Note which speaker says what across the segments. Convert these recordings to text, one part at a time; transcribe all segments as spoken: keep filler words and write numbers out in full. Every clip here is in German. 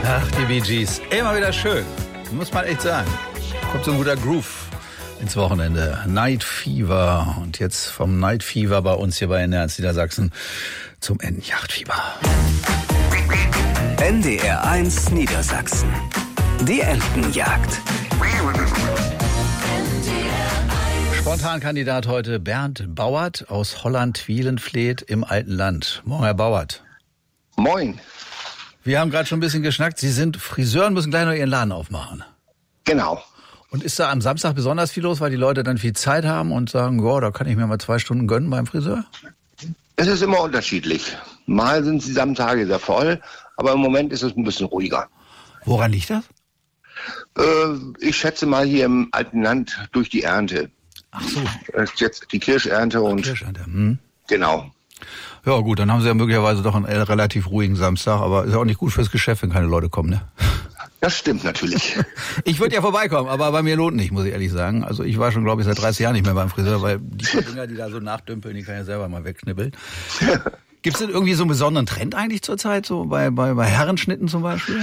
Speaker 1: Ach, die Bee Gees. Immer wieder schön. Muss man echt sagen. Kommt so ein guter Groove ins Wochenende. Night Fever. Und jetzt vom Night Fever bei uns hier bei N D R Niedersachsen zum Entenjagdfieber.
Speaker 2: N D R eins Niedersachsen. Die Entenjagd.
Speaker 1: Spontankandidat heute Bernd Bauert aus Holland-Wielenfleet im alten Land. Morgen, Herr Bauert.
Speaker 3: Moin.
Speaker 1: Wir haben gerade schon ein bisschen geschnackt. Sie sind Friseur und müssen gleich noch Ihren Laden aufmachen.
Speaker 3: Genau.
Speaker 1: Und ist da am Samstag besonders viel los, weil die Leute dann viel Zeit haben und sagen, ja, da kann ich mir mal zwei Stunden gönnen beim Friseur?
Speaker 3: Es ist immer unterschiedlich. Mal sind die Samstage sehr voll, aber im Moment ist es ein bisschen ruhiger.
Speaker 1: Woran liegt das?
Speaker 3: Äh, ich schätze mal hier im alten Land durch die Ernte.
Speaker 1: Ach so.
Speaker 3: Es ist jetzt die Kirschernte und...
Speaker 1: Kirschernte, hm.
Speaker 3: Genau.
Speaker 1: Ja gut, dann haben Sie ja möglicherweise doch einen relativ ruhigen Samstag, aber ist ja auch nicht gut fürs Geschäft, wenn keine Leute kommen, ne?
Speaker 3: Das stimmt natürlich.
Speaker 1: Ich würde ja vorbeikommen, aber bei mir lohnt nicht, muss ich ehrlich sagen. Also ich war schon, glaube ich, seit dreißig Jahren nicht mehr beim Friseur, weil die Dinger, die da so nachdümpeln, die kann ich ja selber mal wegschnippeln. Gibt es denn irgendwie so einen besonderen Trend eigentlich zurzeit, so bei, bei, bei Herrenschnitten zum Beispiel?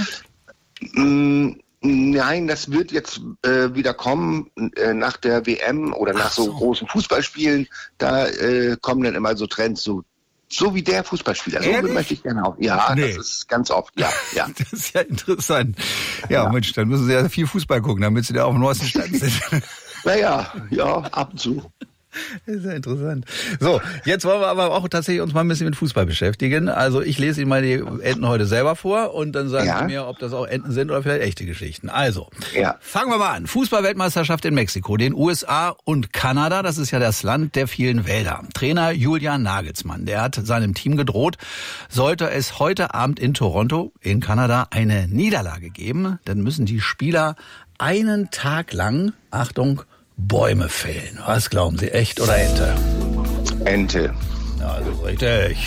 Speaker 3: Mm, nein, das wird jetzt äh, wieder kommen äh, nach der W M oder nach so. so großen Fußballspielen. Da äh, kommen dann immer so Trends, so So wie der Fußballspieler. So
Speaker 1: Ehrlich?
Speaker 3: möchte ich gerne auch. Ja,
Speaker 1: Nee.
Speaker 3: das ist ganz oft. Ja, ja.
Speaker 1: Das ist ja interessant. Ja, ja, Mensch, dann müssen Sie ja viel Fußball gucken, damit Sie da auf dem neuesten Stand sind.
Speaker 3: Naja, ja, ab und zu.
Speaker 1: Das ist ja interessant. So, jetzt wollen wir aber auch tatsächlich uns mal ein bisschen mit Fußball beschäftigen. Also ich lese Ihnen mal die Enten heute selber vor und dann sagen
Speaker 3: Ja.
Speaker 1: Sie mir, ob das auch Enten sind oder vielleicht echte Geschichten. Also,
Speaker 3: Ja.
Speaker 1: fangen wir mal an. Fußball-Weltmeisterschaft in Mexiko, den U S A und Kanada. Das ist ja das Land der vielen Wälder. Trainer Julian Nagelsmann, der hat seinem Team gedroht, sollte es heute Abend in Toronto in Kanada eine Niederlage geben, dann müssen die Spieler einen Tag lang, Achtung, Bäume fällen. Was glauben Sie, echt oder Ente?
Speaker 3: Ente.
Speaker 1: Ja, das ist richtig.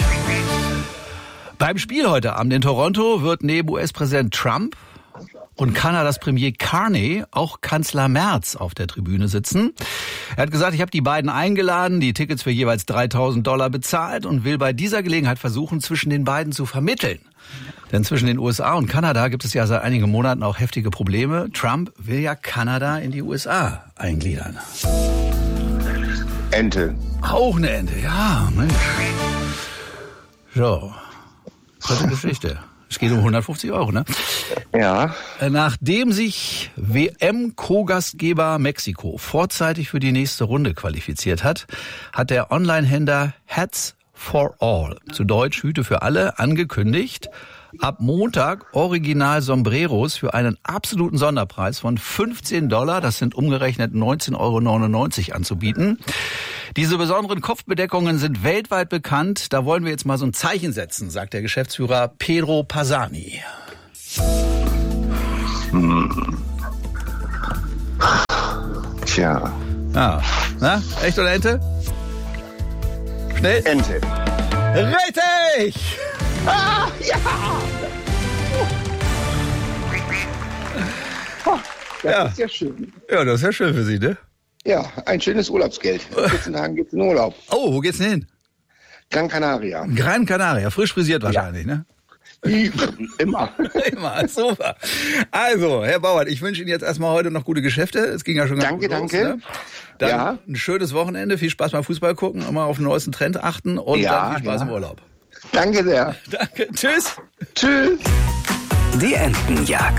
Speaker 1: Beim Spiel heute Abend in Toronto wird neben U S-Präsident Trump und Kanadas Premier Carney auch Kanzler Merz auf der Tribüne sitzen. Er hat gesagt, ich habe die beiden eingeladen, die Tickets für jeweils dreitausend Dollar bezahlt und will bei dieser Gelegenheit versuchen, zwischen den beiden zu vermitteln. Denn zwischen den U S A und Kanada gibt es ja seit einigen Monaten auch heftige Probleme. Trump will ja Kanada in die U S A eingliedern.
Speaker 3: Ente.
Speaker 1: Auch eine Ente, ja, Mensch. So, dritte Geschichte. Es geht um hundertfünfzig Euro, ne?
Speaker 3: Ja.
Speaker 1: Nachdem sich W M-Co-Gastgeber Mexiko vorzeitig für die nächste Runde qualifiziert hat, hat der Online-Händler Hats for All, zu Deutsch Hüte für alle, angekündigt, ab Montag Original Sombreros für einen absoluten Sonderpreis von fünfzehn Dollar, das sind umgerechnet neunzehn Euro neunundneunzig anzubieten. Diese besonderen Kopfbedeckungen sind weltweit bekannt. Da wollen wir jetzt mal so ein Zeichen setzen, sagt der Geschäftsführer Pedro Pasani.
Speaker 3: Hm. Tja.
Speaker 1: Ja, na, echt oder Ente? Schnell.
Speaker 3: Ente.
Speaker 1: Richtig!
Speaker 3: Ah, ja! Oh, das
Speaker 1: Ja.
Speaker 3: ist ja schön.
Speaker 1: Ja, das ist ja schön für Sie, ne?
Speaker 3: Ja, ein schönes Urlaubsgeld. In vierzehn Tagen geht's in Urlaub.
Speaker 1: Oh, wo geht's denn hin?
Speaker 3: Gran Canaria.
Speaker 1: Gran Canaria, frisch frisiert wahrscheinlich, ne?
Speaker 3: Wie immer.
Speaker 1: Immer, super. Also, Herr Bauert, ich wünsche Ihnen jetzt erstmal heute noch gute Geschäfte. Es ging ja schon ganz
Speaker 3: Danke,
Speaker 1: gut los,
Speaker 3: danke.
Speaker 1: ne? Dann
Speaker 3: Ja.
Speaker 1: ein schönes Wochenende, viel Spaß beim Fußball gucken, immer auf den neuesten Trend achten und
Speaker 3: Ja,
Speaker 1: dann viel Spaß
Speaker 3: ja.
Speaker 1: im Urlaub.
Speaker 3: Danke sehr.
Speaker 1: Danke, tschüss.
Speaker 3: Tschüss.
Speaker 2: Die Entenjagd.